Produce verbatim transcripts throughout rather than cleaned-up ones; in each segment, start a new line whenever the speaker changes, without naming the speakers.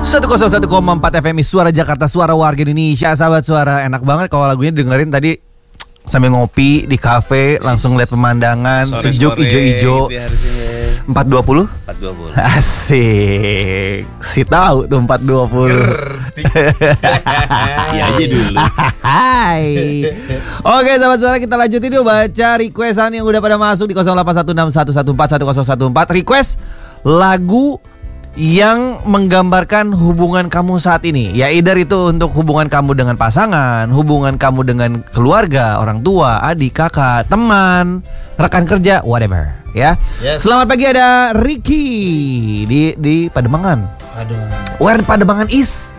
seratus satu koma empat F M Suara Jakarta, suara warga Indonesia. Sahabat Suara, enak banget kalau lagunya dengerin tadi sambil ngopi di kafe, langsung lihat pemandangan
sore,
sejuk
sore,
ijo-ijo.
Gitu
empat dua puluh
empat dua puluh
Asik. Si tahu tuh empat dua puluh.
Iya aja dulu.
Hai. Oke sahabat Suara, kita lanjutin yuk baca requestan yang udah pada masuk di nol delapan satu enam satu satu empat satu nol satu empat. Request lagu yang menggambarkan hubungan kamu saat ini. Ya either itu untuk hubungan kamu dengan pasangan, hubungan kamu dengan keluarga, orang tua, adik, kakak, teman, rekan kerja, whatever. Ya.
Yes.
Selamat pagi, ada Ricky di di Pademangan.
Aduh.
Where Pademangan is?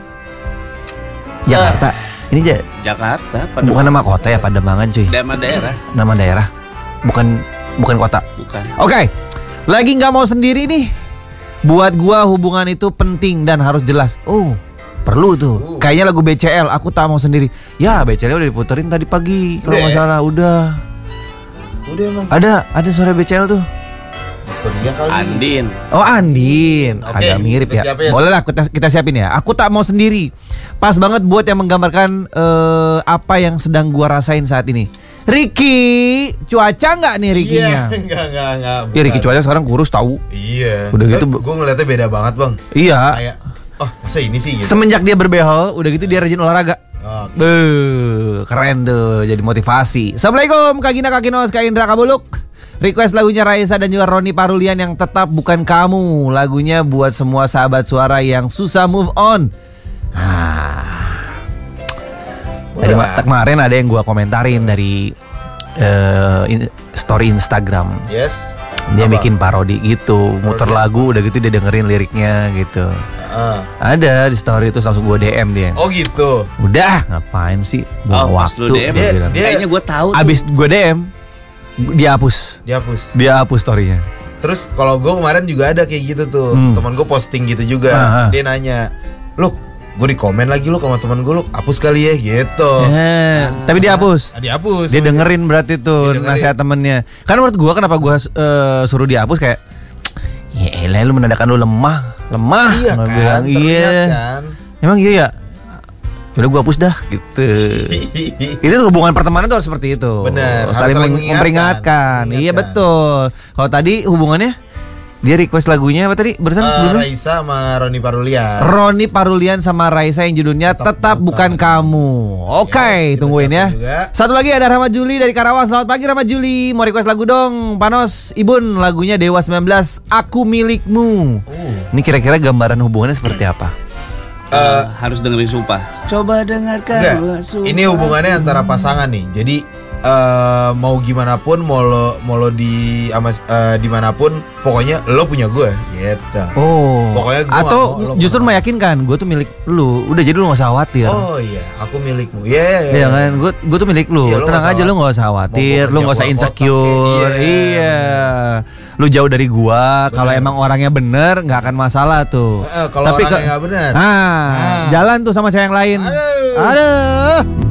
Jakarta. Ini aja.
Jakarta.
Bukan nama kota ya, Pademangan cuy.
Nama daerah.
Nama daerah. Bukan bukan kota.
Bukan.
Oke. Lagi nggak mau sendiri nih. Buat gua hubungan itu penting dan harus jelas. Oh, perlu tuh. Uh. Kayaknya lagu B C L, aku tak mau sendiri. Ya, B C L udah diputerin tadi pagi. Kalau nggak salah, udah.
Udah emang.
Ada, ada suara B C L tuh.
Kali. Andin.
Oh, Andin.
Okay,
agak mirip ya.
Siapin.
Boleh lah kita, kita siapin ya. Aku tak mau sendiri. Pas banget buat yang menggambarkan uh, apa yang sedang gua rasain saat ini. Ricky, cuaca nggak nih Ricky-nya?
Iya, enggak, enggak, enggak.
Ya Ricky cuaca sekarang kurus tahu.
Iya.
Udah gitu.
Gue ngeliatnya beda banget bang.
Iya.
Kayak, oh masa ini sih gitu.
Semenjak dia berbehel, udah gitu dia rajin olahraga.
Okay.
Beuh, keren tuh, jadi motivasi. Assalamualaikum Kak Gina, Kak Kinos, Kak Indra, Kak Buluk. Request lagunya Raisa dan juga Roni Parulian yang tetap bukan kamu. Lagunya buat semua sahabat Suara yang susah move on. Ah. Tadi kemarin ada yang gua komentarin dari uh, in, story Instagram.
Yes.
Dia
Apa?
bikin parodi gitu, muter lagu, udah gitu dia dengerin liriknya gitu.
Uh.
Ada di story itu langsung gue D M dia.
Oh gitu.
Udah, ngapain sih? Buang
Oh, pas
waktu.
lu D M,
gua
dia-
bilang.
dia-
Kayaknya gue tahu.
Abis gue D M, dia hapus.
Dihapus.
Dia hapus storynya.
Terus kalau gue kemarin juga ada kayak gitu tuh.
Hmm.
Teman gue posting gitu juga.
Ah, ah.
Dia nanya, "Lu, gue di komen lagi lu sama teman gue, lu hapus kali ya?" gitu.
Eh, tapi dia hapus.
Ah, dihapus.
Dia dengerin berarti tuh
Dia dengerin.
nasihat temennya. Karena menurut gue kenapa gue uh, suruh dia hapus kayak, ya elah lu menandakan lu lemah, lemah.
Iya
Gua
kan,
bilang,
terlihat
iya.
kan.
Emang iya ya. Udah gue hapus dah gitu. Itu tuh hubungan pertemanan tuh harus seperti itu.
Benar, harus
saling
saling
meng-
mengingatkan.
memperingatkan. Iya
Mengingatkan.
betul. Kalau tadi hubungannya dia request lagunya apa tadi? Barusan
Eh,
sebelumnya?
Raisa sama Roni Parulian.
Roni Parulian sama Raisa yang judulnya Tetap,
Tetap
Bukan
Bukan
Kamu. Oke,
Yes, kita
tungguin ya.
siapin juga.
Satu lagi ada Rahmat Juli dari Karawang. Selamat pagi Rahmat Juli. Mau request lagu dong. Panos Ibun, lagunya Dewa sembilan belas, Aku Milikmu.
Uh.
Ini kira-kira gambaran hubungannya seperti apa?
Eh,
harus dengerin sumpah. Coba dengarkan.
Enggak, ini hubungannya antara pasangan nih. Jadi eh, mau gimana pun, mau lo mau lo di ama, eh, dimanapun, pokoknya lo punya gue, gitu.
Oh.
Pokoknya gua
atau
nggak mau lo
justru
pernah-
meyakinkan gue tuh milik lu. Udah jadi lu gak usah khawatir.
Oh iya, aku milikmu. Iya, yeah,
Iya kan, gue gue tuh milik lu.
Iya, lu
Tenang
nggak
aja,
usah
lu gak usah khawatir,
mau
lu
gua
gak usah
kerja
insecure.
kotak, iya.
Iya. Lu jauh dari gua. Kalau
Bener.
emang orangnya bener, nggak akan masalah tuh.
Eh, kalau orangnya
ke-
nggak bener.
nah,
Ah.
jalan tuh sama cewek yang lain.
Aduh.
Aduh.